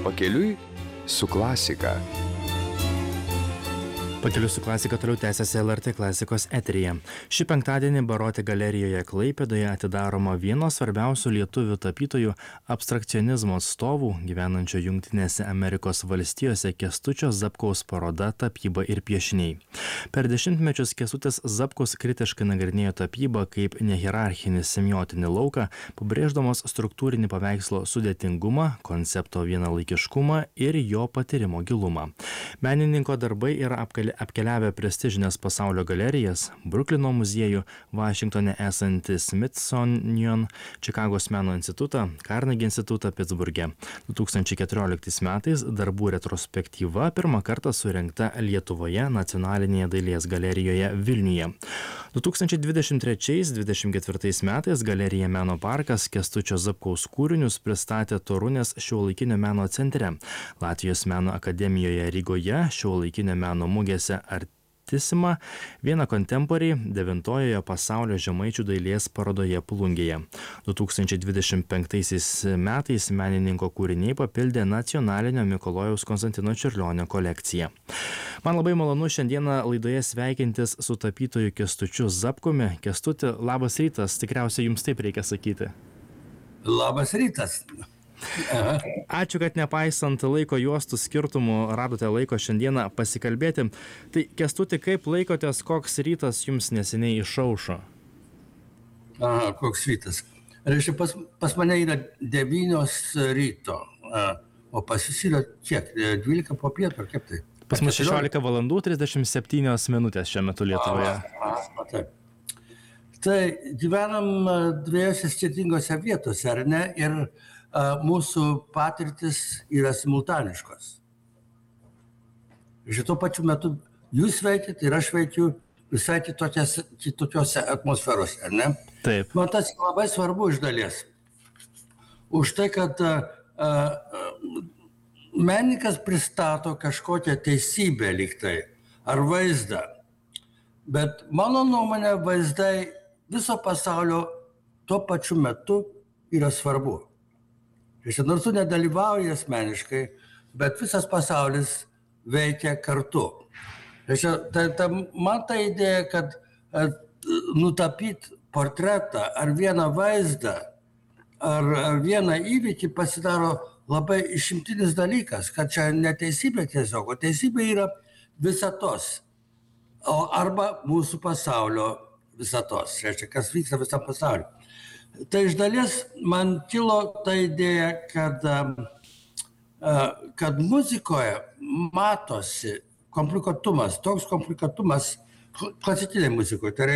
Pakeliui su klasika. Pakeliui su klasika toliau tęsiasi LRT klasikos eteryje. Šį penktadienį Baroti galerijoje Klaipėdoje atidaroma vieno svarbiausių lietuvių tapytojų abstrakcionizmo atstovų gyvenančio Jungtinėse Amerikos valstijose Kęstučio Zapkaus paroda Tapyba ir piešiniai. Per dešimtmečius Kęstutis Zapkus kritiškai nagrinėjo tapybą kaip nehierarchinį semiotinį lauką, pabrėždamas struktūrinį paveikslo sudėtingumą, koncepto vienalaikiškumą ir jo patyrimo gilumą. Menininko darbai yra apkeliavę prestižinės pasaulio galerijas, Bruklino muziejų, Vašingtone esantį Smithsonian, Čikagos meno institutą, Carnegie institutą Pitsburge. 2014 metais darbų retrospektyva pirmą kartą surengta Lietuvoje Nacionalinėje dailės galerijoje Vilniuje. 2023-2024 metais galerija Meno parkas Kęstučio Zapkaus kūrinius pristatė Torunės šiuolaikinio meno centre, Latvijos meno akademijoje Rygoje, šiuolaikinio meno mugėse Artisima, Viena Contemporary 9-ojoje pasaulio žemaičių dailės parodoje Plungėje. 2025 metais menininko kūriniai papildė Nacionalinio Mikalojaus Konstantino Čiurlionio kolekciją. Man labai malonu šiandieną laidoje sveikintis su tapytoju Kęstučiu Zapkumi. Kęstuti, labas rytas, tikriausiai jums taip reikia sakyti. Labas rytas. Aha. Ačiū, kad nepaisant laiko juostų skirtumų radote laiko šiandieną pasikalbėti. Tai Kęstuti, kaip laikotės, koks rytas jums neseniai išaušo? Aha, koks rytas. Reiškia, pas mane yra 9 ryto, o pas jūs yra kiek? 12 po pietų, ar kaip tai? Pas mus 16 valandų 37 minutės šiuo metu Lietuvoje. Taip. Tai gyvenam dviejose skirtingose vietose, ar ne? Ir mūsų patirtis yra simultaniškos. Šituo pačiu metu jūs veikiat ir aš veikiu visai kitokiose atmosferose, ar ne? Taip. Man tas labai svarbu iš dalies. Už tai, kad menininkas pristato kažkokią teisybę lygtai, ar vaizdą. Bet mano nuomonė, vaizdai viso pasaulio tuo pačiu metu yra svarbu. Nors tu nedalyvauji asmeniškai, bet visas pasaulis veikia kartu. Man ta idėja, kad nutapyti portretą ar vieną vaizdą, ar vieną įvykį pasidaro labai išimtinis dalykas, kad čia neteisybė tiesiog, o teisybė yra visatos, arba mūsų pasaulio visatos, reiškia, kas vyksta visam pasauliu. Tai iš dalies man kilo ta idėja, kad muzikoje matosi komplikuotumas, toks komplikuotumas klasikinėje muzikoje. Tai